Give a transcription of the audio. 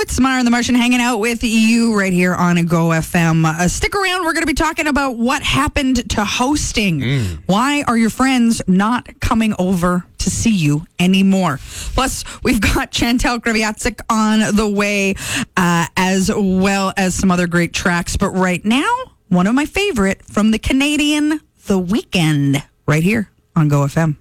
It's Mara and the Martian hanging out with you right here on Go FM. Stick around. We're going to be talking about what happened to hosting. Why are your friends not coming over to see you anymore? Plus, we've got Chantal Kreviatsik on the way, as well as some other great tracks. But right now, one of my favorite from the Canadian, The Weeknd, right here on Go FM.